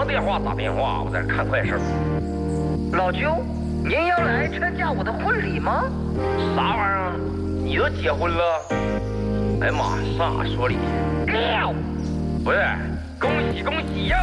电话打电话，我在这看快事。 老舅，您要来参加我的婚礼吗？ 啥玩意儿？你都结婚了？哎呀妈，啥说理？ 撂！ 不是，恭喜恭喜呀！